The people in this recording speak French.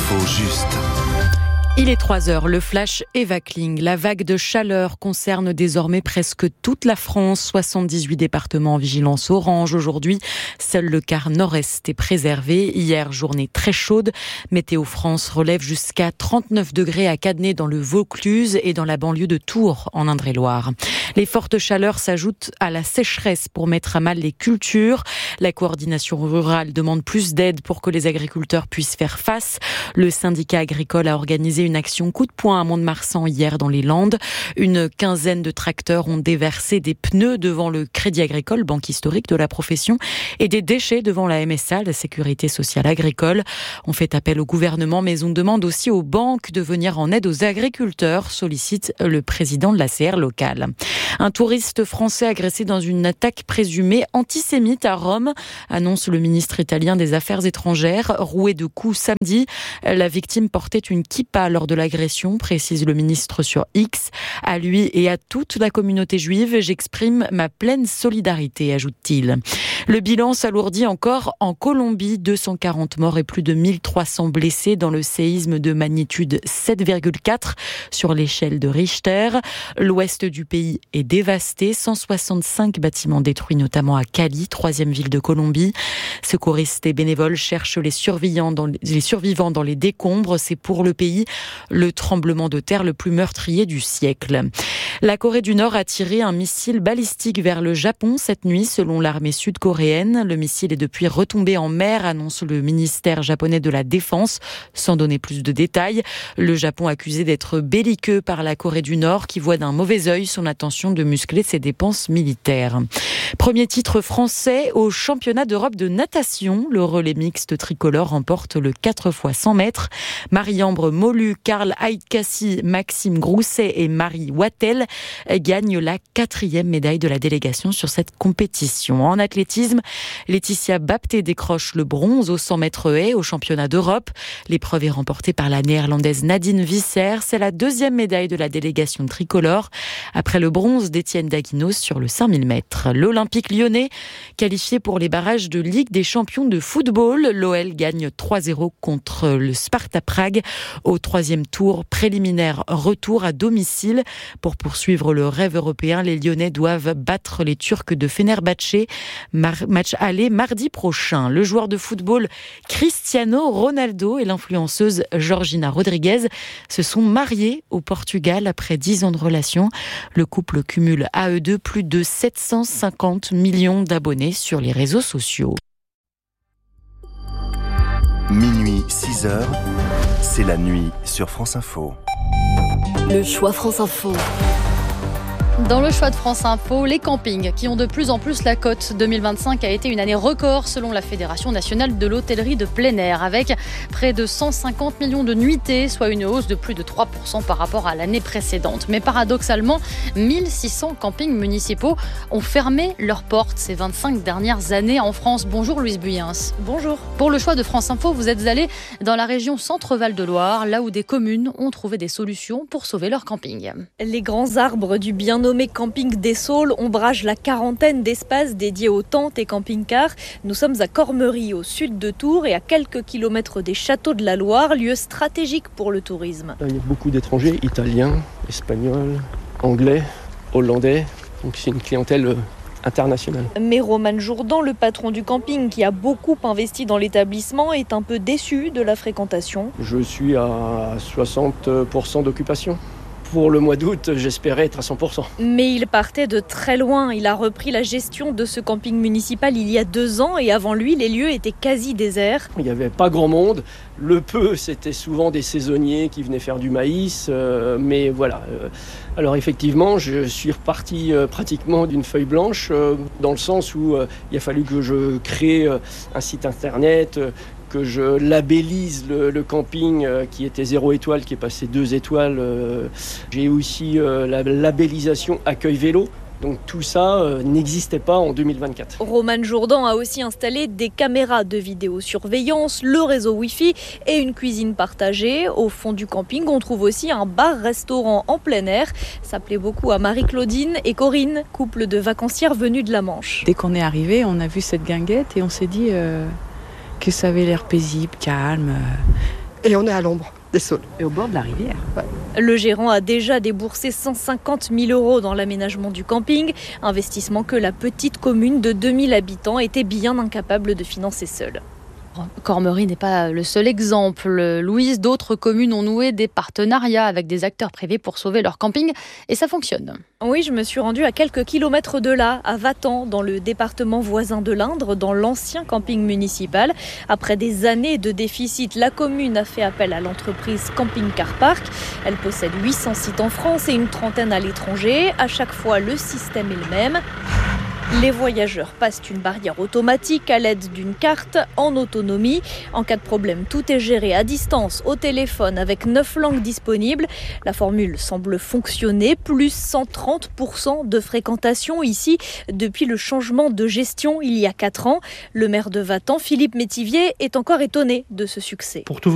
L'info juste. Il est 3h, le flash Eva Kling. La vague de chaleur concerne désormais presque toute la France. 78 départements en vigilance orange aujourd'hui. Seul le quart nord-est est préservé. Hier, journée très chaude. Météo France relève jusqu'à 39 degrés à Cadenet dans le Vaucluse et dans la banlieue de Tours en Indre-et-Loire. Les fortes chaleurs s'ajoutent à la sécheresse pour mettre à mal les cultures. La coordination rurale demande plus d'aide pour que les agriculteurs puissent faire face. Le syndicat agricole a organisé une action coup de poing à Mont-de-Marsan hier dans les Landes. Une quinzaine de tracteurs ont déversé des pneus devant le Crédit Agricole, banque historique de la profession, et des déchets devant la MSA, la Sécurité sociale agricole. On fait appel au gouvernement, mais on demande aussi aux banques de venir en aide aux agriculteurs, sollicite le président de l'ACR locale. Un touriste français agressé dans une attaque présumée antisémite à Rome, annonce le ministre italien des Affaires étrangères, roué de coups samedi. La victime portait une kippa lors de l'agression, précise le ministre sur X. À lui et à toute la communauté juive, j'exprime ma pleine solidarité, ajoute-t-il. Le bilan s'alourdit encore en Colombie, 240 morts et plus de 1300 blessés dans le séisme de magnitude 7,4 sur l'échelle de Richter. L'ouest du pays est dévasté, 165 bâtiments détruits, notamment à Cali, 3e ville de Colombie. Secouristes et bénévoles cherchent les survivants dans les décombres. C'est pour le pays le tremblement de terre le plus meurtrier du siècle. La Corée du Nord a tiré un missile balistique vers le Japon cette nuit, selon l'armée sud-coréenne. Le missile est depuis retombé en mer, annonce le ministère japonais de la Défense, sans donner plus de détails. Le Japon accusé d'être belliqueux par la Corée du Nord, qui voit d'un mauvais œil son intention de muscler ses dépenses militaires. Premier titre français au championnat d'Europe de natation. Le relais mixte tricolore remporte le 4x100 mètres. Marie-Ambre Molu, Karl Heidkassi, Maxime Grousset et Marie Wattel gagnent la 4e médaille de la délégation sur cette compétition. En athlétisme, Laetitia Bapté décroche le bronze au 100 mètres haies au championnat d'Europe. L'épreuve est remportée par la néerlandaise Nadine Visser. C'est la 2e médaille de la délégation tricolore, après le bronze d'Étienne Daguinos sur le 5000 mètres. L'Olympique lyonnais, qualifié pour les barrages de Ligue des champions de football. L'OL gagne 3-0 contre le Sparta Prague au 3e tour préliminaire retour à domicile. Pour poursuivre le rêve européen, les Lyonnais doivent battre les Turcs de Fenerbahçe. Match aller mardi prochain. Le joueur de football Cristiano Ronaldo et l'influenceuse Georgina Rodriguez se sont mariés au Portugal après 10 ans de relation. Le couple cumule à eux deux plus de 750 millions d'abonnés sur les réseaux sociaux. Minuit 6h, c'est la nuit sur France Info. Le choix France Info. Dans le choix de France Info, les campings qui ont de plus en plus la cote. 2025 a été une année record selon la Fédération nationale de l'hôtellerie de plein air, avec près de 150 millions de nuitées, soit une hausse de plus de 3% par rapport à l'année précédente. Mais paradoxalement, 1600 campings municipaux ont fermé leurs portes ces 25 dernières années en France. Bonjour Louise Buyens. Bonjour. Pour le choix de France Info, vous êtes allée dans la région Centre-Val de Loire, là où des communes ont trouvé des solutions pour sauver leur camping. Les grands arbres du bien nommé Camping des Saules ombrage la quarantaine d'espaces dédiés aux tentes et camping-cars. Nous sommes à Cormery, au sud de Tours, et à quelques kilomètres des châteaux de la Loire, lieu stratégique pour le tourisme. Il y a beaucoup d'étrangers, italiens, espagnols, anglais, hollandais. Donc c'est une clientèle internationale. Mais Roman Jourdan, le patron du camping qui a beaucoup investi dans l'établissement, est un peu déçu de la fréquentation. Je suis à 60% d'occupation. Pour le mois d'août, j'espérais être à 100%. Mais il partait de très loin. Il a repris la gestion de ce camping municipal il y a 2 ans et avant lui, les lieux étaient quasi déserts. Il n'y avait pas grand monde. Le peu, c'était souvent des saisonniers qui venaient faire du maïs. Mais voilà. Alors effectivement, je suis reparti pratiquement d'une feuille blanche dans le sens où il a fallu que je crée un site internet, que je labellise le camping qui était 0 étoile, qui est passé 2 étoiles. J'ai aussi la labellisation accueil vélo. Donc tout ça n'existait pas en 2024. Roman Jourdan a aussi installé des caméras de vidéosurveillance, le réseau Wi-Fi et une cuisine partagée. Au fond du camping, on trouve aussi un bar-restaurant en plein air. Ça plaît beaucoup à Marie-Claudine et Corinne, couple de vacancières venus de la Manche. Dès qu'on est arrivé, on a vu cette guinguette et on s'est dit que ça avait l'air paisible, calme. et on est à l'ombre des saules. Et au bord de la rivière. Ouais. Le gérant a déjà déboursé 150 000 € dans l'aménagement du camping, investissement que la petite commune de 2000 habitants était bien incapable de financer seule. Cormery n'est pas le seul exemple. Louise, d'autres communes ont noué des partenariats avec des acteurs privés pour sauver leur camping et ça fonctionne. Oui, je me suis rendue à quelques kilomètres de là, à Vatan, dans le département voisin de l'Indre, dans l'ancien camping municipal. Après des années de déficit, la commune a fait appel à l'entreprise Camping Car Park. Elle possède 800 sites en France et une trentaine à l'étranger. À chaque fois, le système est le même. Les voyageurs passent une barrière automatique à l'aide d'une carte en autonomie. En cas de problème, tout est géré à distance, au téléphone, avec 9 langues disponibles. La formule semble fonctionner, plus 130% de fréquentation ici depuis le changement de gestion il y a 4 ans. Le maire de Vatan, Philippe Métivier, est encore étonné de ce succès. Pour tout